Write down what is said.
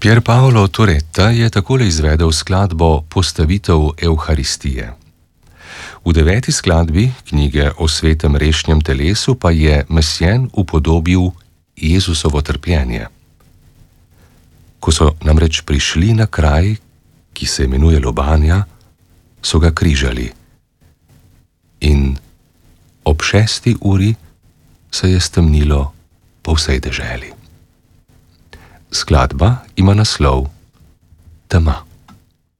Pier Paolo Toretta je takole izvedel skladbo Postavitev Evharistije. V 9. skladbi knjige o svetem rešnjem telesu pa je Messiaen upodobil Jezusovo trpljenje. Ko so namreč prišli na kraj, ki se imenuje Lobanja, so ga križali. In ob 6. uri se je stemnilo po vsej deželi. Skladba ima naslov Tema.